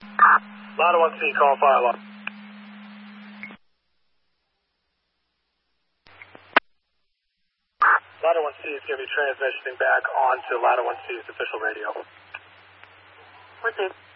Ladder 1C, call fire alarm. Ladder 1C is going to be transitioning back onto Ladder 1C's official radio. What's it?